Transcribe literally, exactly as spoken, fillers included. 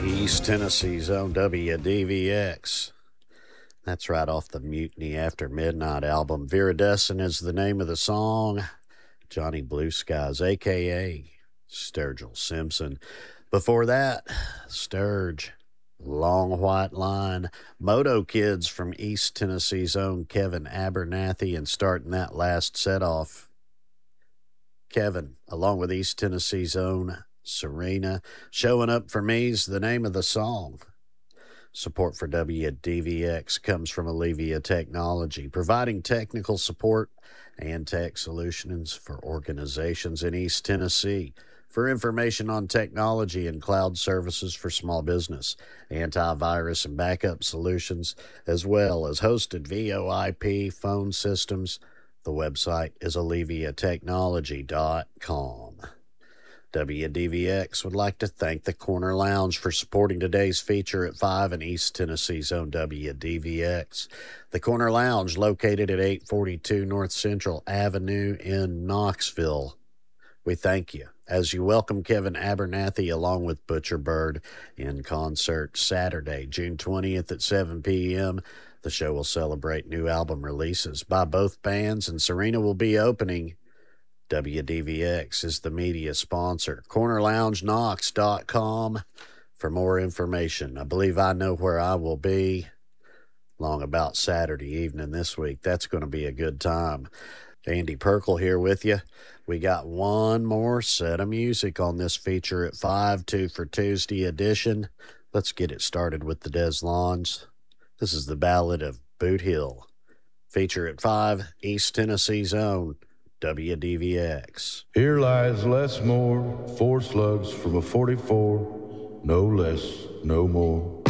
East Tennessee's own W D V X. That's right off the Mutiny After Midnight album. Viridescent is the name of the song. Johnny Blue Skies, a k a. Sturgill Simpson. Before that, Sturge, Long White Line. Moto Kids from East Tennessee's own Kevin Abernathy. And starting that last set off, Kevin, along with East Tennessee's own Serena. Showing Up for Me's the name of the song. Support for W D V X comes from Allevia Technology, providing technical support and tech solutions for organizations in East Tennessee. For information on technology and cloud services for small business, antivirus and backup solutions, as well as hosted V O I P phone systems, the website is allevia technology dot com. W D V X would like to thank the Corner Lounge for supporting today's feature at five in East Tennessee's own W D V X. The Corner Lounge, located at eight forty-two North Central Avenue in Knoxville. We thank you as you welcome Kevin Abernathy along with Butcher Bird in concert Saturday, June twentieth at seven p.m. The show will celebrate new album releases by both bands, and Serena will be opening. W D V X is the media sponsor. corner lounge knox dot com for more information. I believe I know where I will be long about Saturday evening this week. That's going to be a good time. Andy Perkle here with you. We got one more set of music on this feature at five, two for Tuesday edition. Let's get it started with the Des Lawns. This is the Ballad of Boot Hill. Feature at five, East Tennessee's own W D V X. Here lies less more, four slugs from a forty-four, no less, no more.